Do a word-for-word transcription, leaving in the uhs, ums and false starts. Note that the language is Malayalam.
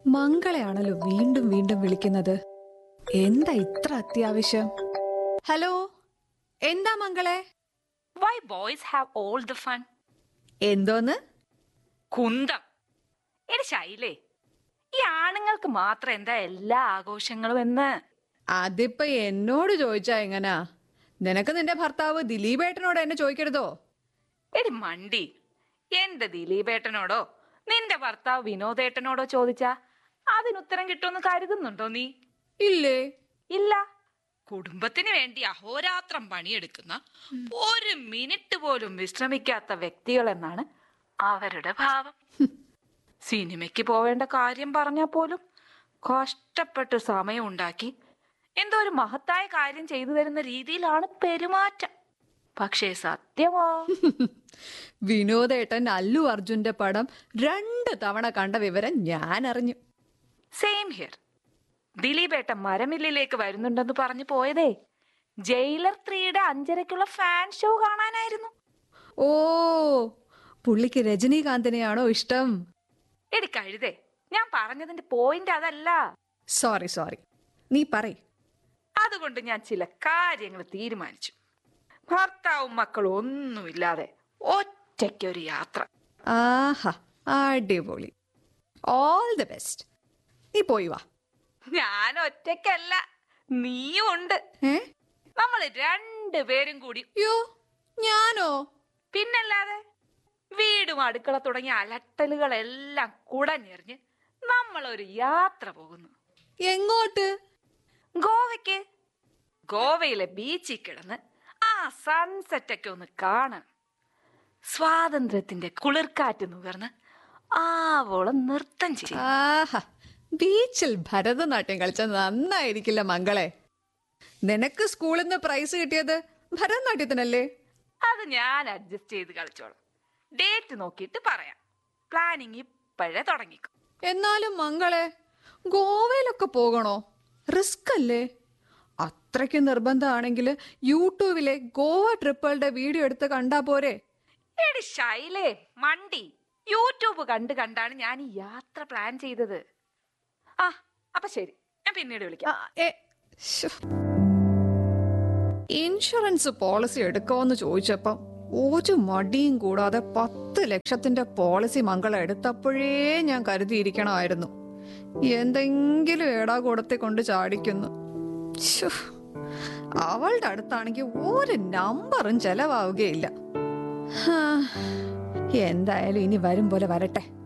മംഗളയാണല്ലോ വീണ്ടും വീണ്ടും വിളിക്കുന്നത്. എന്താ ഇത്ര അത്യാവശ്യം? ഹലോ, എന്താ മംഗളെ? Why boys have all the fun? എന്തോന്ന്? കുന്തം. എടി ശൈലേ, ഈ ആണുങ്ങൾക്ക് മാത്രം എന്താ എല്ലാ ആഘോഷങ്ങളും എന്ന്? അതിപ്പോ എന്നോട് ചോദിച്ചാ എങ്ങനാ? നിനക്ക് നിന്റെ ഭർത്താവ് ദിലീപേട്ടനോട് എന്നെ ചോദിക്കരുതോ? എടി മണ്ടി, എന്റെ ദിലീപേട്ടനോടോ നിന്റെ ഭർത്താവ് വിനോദേട്ടനോടോ ചോദിച്ചാ അതിനുത്തരം കിട്ടുമെന്ന് കരുതുന്നുണ്ടോ നീ? ഇല്ലേ. ഇല്ല. കുടുംബത്തിന് വേണ്ടി അഹോരാത്രം പണിയെടുക്കുന്ന, ഒരു മിനിറ്റ് പോലും വിശ്രമിക്കാത്ത വ്യക്തികളെന്നാണ് അവരുടെ ഭാവം. സിനിമയ്ക്ക് പോവേണ്ട കാര്യം പറഞ്ഞാൽ പോലും കഷ്ടപ്പെട്ട് സമയം ഉണ്ടാക്കി എന്തോ ഒരു മഹത്തായ കാര്യം ചെയ്തു തരുന്ന രീതിയിലാണ് പെരുമാറ്റം. പക്ഷേ സത്യമോ? വിനോദേട്ടൻ അല്ലു അർജുന്റെ പടം രണ്ട് തവണ കണ്ട വിവരം ഞാൻ അറിഞ്ഞു. Same here. ദിലീപേട്ടൻ മരമില്ലിലേക്ക് വരുന്നുണ്ടെന്ന് പറഞ്ഞു പോയതേ ജയിലർ ത്രീയുടെ അഞ്ചരക്കുള്ള ഫാൻ ഷോ കാണാനായിരുന്നു. ഓ, പുള്ളിക്ക് രജനീകാന്തിനെയാണോ ഇഷ്ടം? എടി കഴുതേ, ഞാൻ പറഞ്ഞതിന്റെ പോയിന്റ് അതല്ല. സോറി സോറി, നീ പറയ്. അതുകൊണ്ട് ഞാൻ ചില കാര്യങ്ങൾ തീരുമാനിച്ചു. ഭർത്താവും മക്കളും ഒന്നുമില്ലാതെ ഒറ്റയ്ക്കൊരു യാത്ര. ആഹാ, അടിപൊളി. All the best. നീ പോയി വാ. ഞാൻ ഒറ്റയ്ക്കല്ല, നീയും ഉണ്ട്. ഏ, നമ്മൾ രണ്ടുപേരും കൂടി. യോ, ഞാനോ? പിന്നല്ലാതെ. വീടും അടുക്കള തുടങ്ങിയ അലട്ടലുകളെല്ലാം കുടഞ്ഞെറിഞ്ഞ് നമ്മളൊരു യാത്ര പോകുന്നു. എങ്ങോട്ട്? ഗോവയ്ക്ക്. ഗോവയിലെ ബീച്ചിൽ കിടന്ന് ആ സൺസെറ്റ് ഒക്കെ ഒന്ന് കാണണം. സ്വാതന്ത്ര്യത്തിന്റെ കുളിർക്കാറ്റ് നുകർന്ന് ആവോളം നൃത്തം ചെയ്യും. ആഹാ, ബീച്ചിൽ ഭരതനാട്യം കളിച്ച നന്നായിരിക്കില്ല മംഗളെ. നിനക്ക് സ്കൂളിൽ നിന്ന് പ്രൈസ് കിട്ടിയത് ഭരതനാട്യത്തിനല്ലേ? അത് ഞാൻ അഡ്ജസ്റ്റ് ചെയ്ത് കളിച്ചോളാം. ഡേറ്റ് നോക്കിയിട്ട് പറയാം. പ്ലാനിങ് ഇപ്പോഴേ തുടങ്ങിക്കും. എന്നാലും മംഗളെ, ഗോവയിലൊക്കെ പോകണോ? റിസ്ക് അല്ലേ? അത്രയ്ക്ക് നിർബന്ധമാണെങ്കിൽ യൂട്യൂബിലെ ഗോവ ട്രിപ്പുകളുടെ വീഡിയോ എടുത്ത് കണ്ടാ പോരെ? എടി ശൈലേ മണ്ടി, യൂട്യൂബ് കണ്ട് കണ്ടാണ് ഞാൻ ഈ യാത്ര പ്ലാൻ ചെയ്തത്. ആ അപ്പൊ ശരി, ഞാൻ പിന്നീട് വിളിക്കാം. ഇൻഷുറൻസ് പോളിസി എടുക്കാമെന്ന് ചോദിച്ചപ്പം ഒരു മടിയും കൂടാതെ പത്ത് ലക്ഷത്തിന്റെ പോളിസി മംഗള എടുത്തപ്പോഴേ ഞാൻ കരുതിയിരിക്കണമായിരുന്നു. എന്തെങ്കിലും ഏടാകൂടത്തെ കൊണ്ട് ചാടിക്കുന്നു. അവളുടെ അടുത്താണെങ്കിൽ ഒരു നമ്പറും ചെലവാവുകയില്ല. എന്തായാലും ഇനി വരും പോലെ വരട്ടെ.